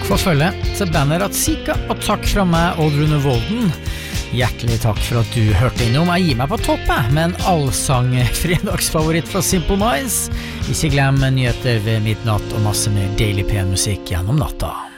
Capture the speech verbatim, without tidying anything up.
få følge til bandet Ratzika, og takk fra meg, Odd Rune Volden. Hjertelig takk for at du hørte innom. Jeg gir meg på toppet med en allsang fredagsfavoritt fra Simple Minds. Ikke glem nyheter ved midnatt og masse mer deilig pen musikk gjennom natta.